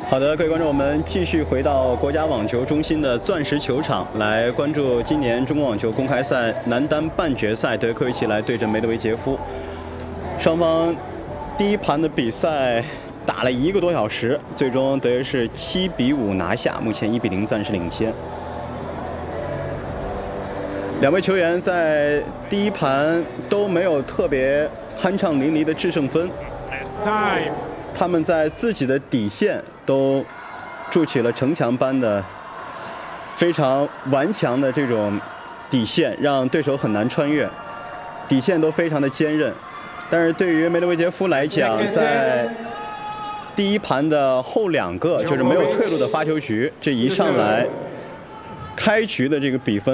好的，各位观众，我们继续回到国家网球中心的钻石球场，来关注今年中国网球公开赛男单半决赛，德约科维奇来对阵梅德韦杰夫。双方第一盘的比赛打了1个多小时，最终德约是7比5拿下，目前1比0暂时领先。两位球员在第一盘都没有特别酣畅淋漓的制胜分，他们在自己的底线都筑起了城墙般的非常顽强的这种底线，让对手很难穿越，底线都非常的坚韧。但是对于梅德韦杰夫来讲，在第一盘的后2个就是没有退路的发球局，这一上来开局的这个比分